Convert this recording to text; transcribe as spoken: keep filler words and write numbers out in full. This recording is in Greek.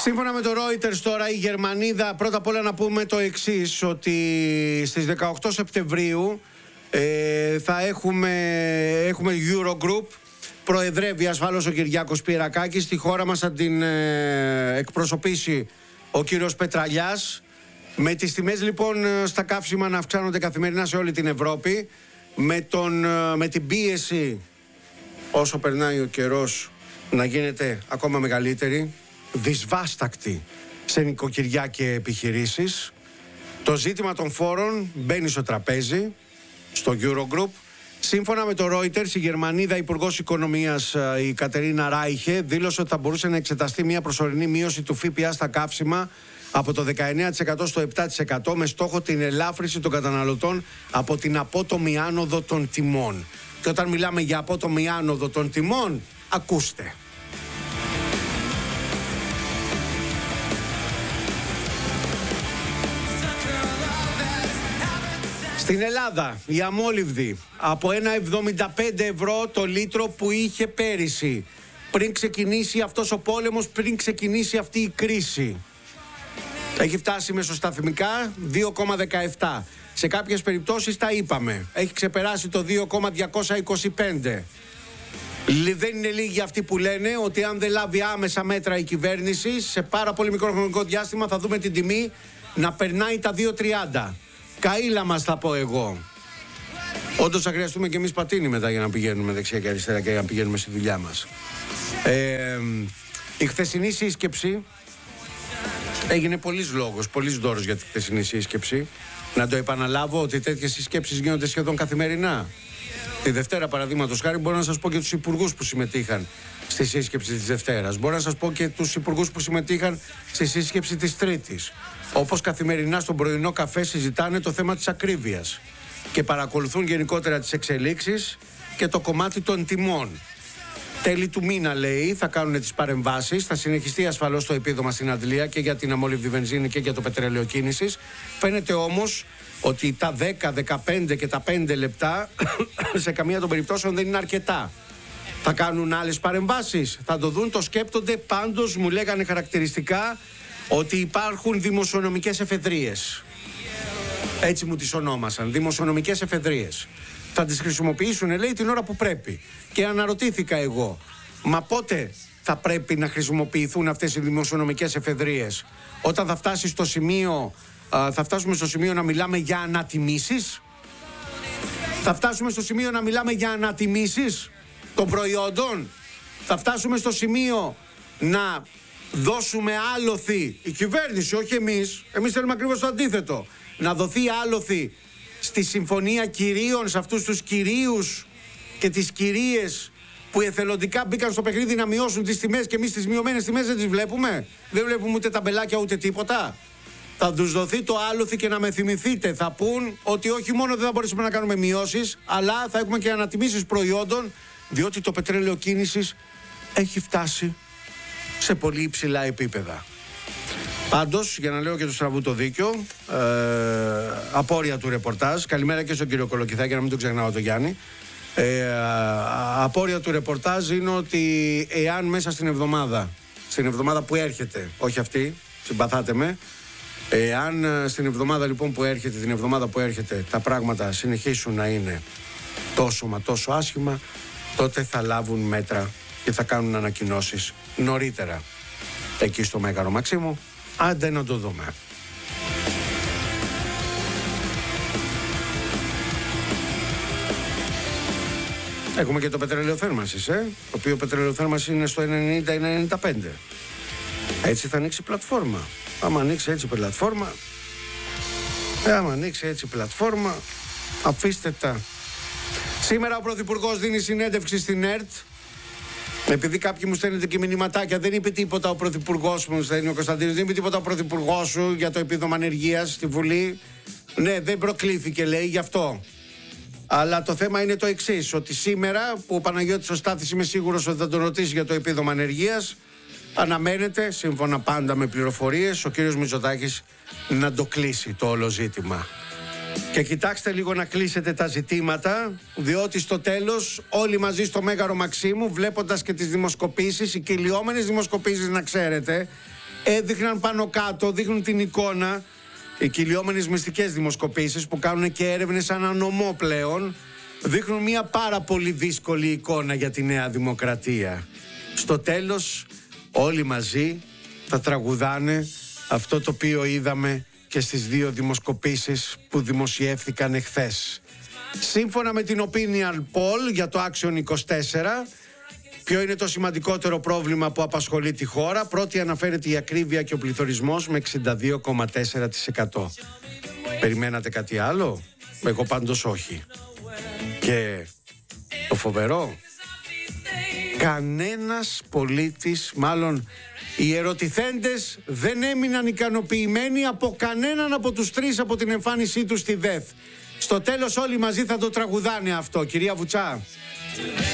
Σύμφωνα με το Reuters τώρα, η Γερμανίδα, πρώτα απ' όλα να πούμε το εξής, ότι στις δεκαοκτώ Σεπτεμβρίου ε, θα έχουμε, έχουμε Eurogroup. Προεδρεύει ασφαλώς ο Κυριάκος Πυρακάκης. Στη χώρα μας θα την ε, εκπροσωπήσει ο κύριος Πετραλιάς. Με τις τιμές λοιπόν στα καύσιμα να αυξάνονται καθημερινά σε όλη την Ευρώπη, με, τον, με την πίεση όσο περνάει ο καιρός να γίνεται ακόμα μεγαλύτερη, δυσβάστακτη σε νοικοκυριά και επιχειρήσεις. Το ζήτημα των φόρων μπαίνει στο τραπέζι, στο Eurogroup. Σύμφωνα με το Reuters, η Γερμανίδα Υπουργός Οικονομίας, η Κατερίνα Ράιχε, δήλωσε ότι θα μπορούσε να εξεταστεί μια προσωρινή μείωση του ΦΠΑ στα καύσιμα από το δεκαεννέα τοις εκατό στο επτά τοις εκατό, με στόχο την ελάφρυνση των καταναλωτών από την απότομη άνοδο των τιμών. Και όταν μιλάμε για απότομη άνοδο των τιμών, ακούστε. Στην Ελλάδα η αμόλυβδη από ένα εβδομήντα πέντε ευρώ το λίτρο που είχε πέρυσι, πριν ξεκινήσει αυτός ο πόλεμος, πριν ξεκινήσει αυτή η κρίση, έχει φτάσει μεσοσταθμικά δύο κόμμα δεκαεπτά. Σε κάποιες περιπτώσεις τα είπαμε, έχει ξεπεράσει το δύο κόμμα διακόσια είκοσι πέντε. Δεν είναι λίγοι αυτοί που λένε ότι αν δεν λάβει άμεσα μέτρα η κυβέρνηση, σε πάρα πολύ μικρό χρονικό διάστημα θα δούμε την τιμή να περνάει τα δύο τριάντα. Καΐλα μας, θα πω εγώ. Όντως θα χρειαστούμε και εμείς πατίνι μετά για να πηγαίνουμε δεξιά και αριστερά και να πηγαίνουμε στη δουλειά μας. Ε, η χθεσινή σύσκεψη, έγινε πολλής λόγος, πολλής δώρος για τη χθεσινή σύσκεψη. Να το επαναλάβω ότι τέτοιες συσκέψεις γίνονται σχεδόν καθημερινά. Τη Δευτέρα, παραδείγματος χάρη, μπορώ να σας πω και τους υπουργούς που συμμετείχαν στη σύσκεψη της Δευτέρας. Μπορώ να σας πω και τους υπουργούς που συμμετείχαν στη σύσκεψη της Τρίτης. Όπως καθημερινά στον πρωινό καφέ συζητάνε το θέμα της ακρίβειας και παρακολουθούν γενικότερα τις εξελίξεις και το κομμάτι των τιμών. Τέλη του μήνα, λέει, θα κάνουν τις παρεμβάσεις. Θα συνεχιστεί ασφαλώς το επίδομα στην αντλία και για την αμόλυβδη βενζίνη και για το πετρέλαιο κίνησης. Φαίνεται όμως ότι τα δέκα, δεκαπέντε και τα πέντε λεπτά σε καμία των περιπτώσεων δεν είναι αρκετά. Θα κάνουν άλλες παρεμβάσεις, θα το δουν, το σκέπτονται. Πάντως μου λέγανε χαρακτηριστικά ότι υπάρχουν δημοσιονομικές εφεδρίες. Έτσι μου τις ονόμασαν, δημοσιονομικές εφεδρίες. Θα τις χρησιμοποιήσουν, λέει, την ώρα που πρέπει. Και αναρωτήθηκα εγώ, μα πότε θα πρέπει να χρησιμοποιηθούν αυτές οι δημοσιονομικές εφεδρίες? Όταν θα φτάσει στο σημείο, θα φτάσουμε στο σημείο να μιλάμε για ανατιμήσεις? Θα φτάσουμε στο σημείο να μιλάμε για ανατιμήσεις των προϊόντων? Θα φτάσουμε στο σημείο να δώσουμε άλοθη, η κυβέρνηση, όχι εμείς, εμείς θέλουμε ακριβώς το αντίθετο, να δοθεί άλοθη στη συμφωνία κυρίων, σε αυτούς τους κυρίους και τις κυρίες που εθελοντικά μπήκαν στο παιχνίδι να μειώσουν τις τιμές, και εμείς τις μειωμένες τιμές δεν τις βλέπουμε? Δεν βλέπουμε ούτε ταμπελάκια ούτε τίποτα? Θα τους δοθεί το άλοθη και να με θυμηθείτε, θα πούν ότι όχι μόνο δεν θα μπορέσουμε να κάνουμε μειώσεις, αλλά θα έχουμε και ανατιμήσεις προϊόντων, διότι το πετρέλαιο κίνησης έχει φτάσει σε πολύ υψηλά επίπεδα. Πάντως, για να λέω και του στραβού το δίκιο, ε, απόρρια του ρεπορτάζ, καλημέρα και στον κύριο Κολοκυθάκη, για να μην τον ξεχνάω το Γιάννη. Ε, απόρρια του ρεπορτάζ είναι ότι εάν μέσα στην εβδομάδα, στην εβδομάδα που έρχεται, όχι αυτή, συμπαθάτε με, εάν στην εβδομάδα λοιπόν που έρχεται, την εβδομάδα που έρχεται, τα πράγματα συνεχίσουν να είναι τόσο μα τόσο άσχημα, τότε θα λάβουν μέτρα και θα κάνουν ανακοινώσεις νωρίτερα εκεί στο Μέγαρο Μαξίμου. Άντε να το δούμε. Έχουμε και το πετρέλαιο θέρμανσης, ε? Το οποίο πετρέλαιο θέρμανσης είναι στο ενενήντα ενενήντα πέντε. Έτσι θα ανοίξει η πλατφόρμα. Άμα ανοίξει έτσι η πλατφόρμα, ε, άμα ανοίξει έτσι η πλατφόρμα, αφήστε τα. Σήμερα ο Πρωθυπουργός δίνει συνέντευξη στην ΕΡΤ. Επειδή κάποιοι μου στέλνετε και μηνυματάκια, δεν είπε τίποτα ο Πρωθυπουργός μου, στέλνει ο Κωνσταντίνος, δεν είπε τίποτα ο Πρωθυπουργός σου για το επίδομα ανεργίας στη Βουλή. Ναι, δεν προκλήθηκε, λέει, γι' αυτό. Αλλά το θέμα είναι το εξής, ότι σήμερα που ο Παναγιώτης ο Στάθης, είμαι σίγουρος ότι θα τον ρωτήσει για το επίδομα ανεργίας, αναμένεται, σύμφωνα πάντα με πληροφορίες, ο κύριος Μητσοτάκης να το κλείσει το όλο ζήτημα. Και κοιτάξτε λίγο να κλείσετε τα ζητήματα, διότι στο τέλος όλοι μαζί στο Μέγαρο Μαξίμου, βλέποντας και τις δημοσκοπήσεις, οι κυλιόμενες δημοσκοπήσεις, να ξέρετε, έδειχναν πάνω κάτω, δείχνουν την εικόνα. Οι κυλιόμενες μυστικές δημοσκοπήσεις που κάνουν και έρευνες ανά νομό πλέον δείχνουν μια πάρα πολύ δύσκολη εικόνα για τη Νέα Δημοκρατία. Στο τέλος όλοι μαζί θα τραγουδάνε αυτό το οποίο είδαμε και στις δύο δημοσκοπήσεις που δημοσιεύθηκαν εχθές. Σύμφωνα με την Opinion Poll για το Action είκοσι τέσσερα, ποιο είναι το σημαντικότερο πρόβλημα που απασχολεί τη χώρα? Πρώτη αναφέρεται η ακρίβεια και ο πληθωρισμός με εξήντα δύο κόμμα τέσσερα τοις εκατό. Περιμένατε κάτι άλλο? Εγώ πάντως όχι. Και το φοβερό, κανένας πολίτης, μάλλον οι ερωτηθέντες δεν έμειναν ικανοποιημένοι από κανέναν από τους τρεις από την εμφάνισή τους στη ΔΕΘ. Στο τέλος όλοι μαζί θα το τραγουδάνε αυτό, κυρία Βουτσά.